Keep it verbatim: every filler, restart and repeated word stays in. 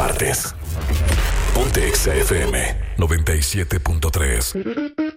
partes. Ponte Exa F M noventa y siete punto tres.